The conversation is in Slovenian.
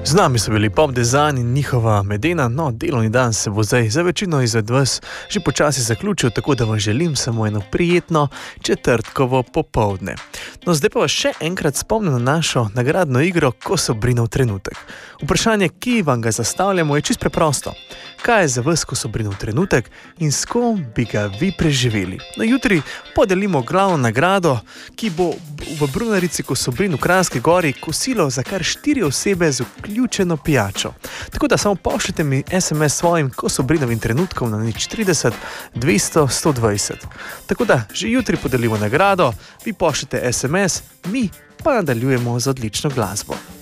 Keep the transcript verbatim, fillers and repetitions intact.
Z nami so bili Pop Design in njihova Medena. No, delovni dan se bo zdaj za večino izmed vas že počasi zaključil, tako da vam želim samo eno prijetno četrtkovo popoldne. No, zdaj pa vas še enkrat spomnim na našo nagradno igro Kosobrinov trenutek. Vprašanje, ki vam ga zastavljamo, je čisto preprosto. Kaj je za vas Kosobrinov trenutek in s kom bi ga vi preživeli? No, jutri podelimo glavno nagrado, ki bo v Brunarici Kosobrin v Kranjski Gori kosilo za kar štiri osebe z vključeno pijačo. Tako da samo pošljite mi es em es svojim Kosobrinovim trenutkom na nič trideset dvesto sto dvajset. Tako da že jutri podelimo nagrado, vi pošljite es em es, mi pa nadaljujemo z odlično glasbo.